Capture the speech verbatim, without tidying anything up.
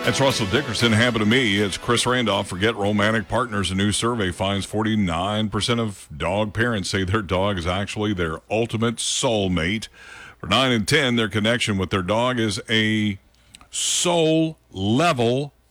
That's Russell Dickerson. Happen to me. It's Chris Randolph. Forget romantic partners. A new survey finds forty-nine percent of dog parents say their dog is actually their ultimate soulmate. For nine and ten, their connection with their dog is a soul level